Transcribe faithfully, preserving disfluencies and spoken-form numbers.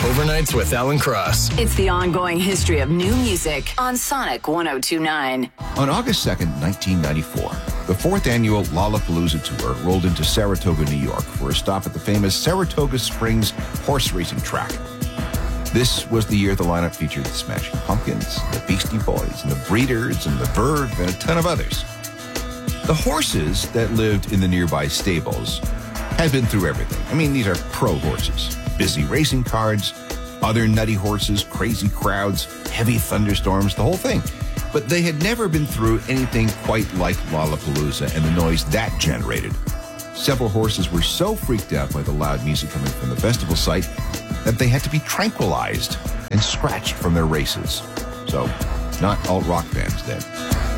Overnights with Alan Cross. It's the ongoing history of new music on Sonic one oh two point nine. On August second, nineteen ninety-four, the fourth annual Lollapalooza Tour rolled into Saratoga, New York for a stop at the famous Saratoga Springs horse racing track. This was the year the lineup featured the Smashing Pumpkins, the Beastie Boys, and the Breeders, and the Verve, and a ton of others. The horses that lived in the nearby stables had been through everything. I mean, these are pro horses. Busy racing cards, other nutty horses, crazy crowds, heavy thunderstorms, the whole thing. But they had never been through anything quite like Lollapalooza and the noise that generated. Several horses were so freaked out by the loud music coming from the festival site that they had to be tranquilized and scratched from their races. So, not alt rock bands then.